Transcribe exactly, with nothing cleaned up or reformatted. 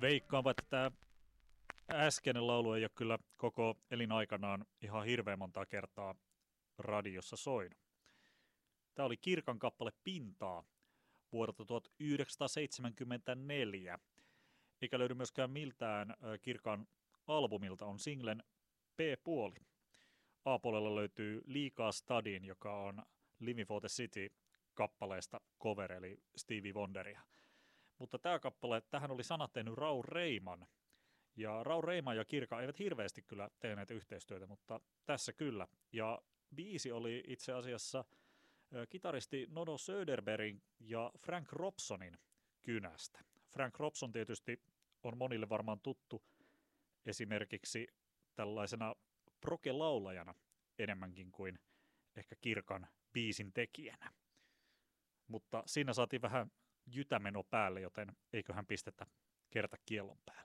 Veikkaanpa, että tämä äskeinen laulu ei ole kyllä koko elinaikanaan ihan hirveän montaa kertaa radiossa soinut. Tämä oli Kirkan kappale Pintaa vuodelta tuhatyhdeksänsataaseitsemänkymmentäneljä, eikä löydy myöskään miltään Kirkan albumilta, on singlen B-puoli. A-puolella löytyy Liikaa Stadin, joka on Living for the City-kappaleesta cover, eli Stevie Wonderia. Mutta tämä kappale, tähän oli sanat tehnyt Raul Reiman. Ja Raul Reiman ja Kirka eivät hirveästi kyllä tehneet yhteistyötä, mutta tässä kyllä. Ja biisi oli itse asiassa kitaristi Nono Söderbergin ja Frank Robsonin kynästä. Frank Robson tietysti on monille varmaan tuttu esimerkiksi tällaisena proge-laulajana enemmänkin kuin ehkä Kirkan biisin tekijänä. Mutta siinä saatiin vähän jytämeno päälle, joten eiköhän pistetä kerta kiellon päälle.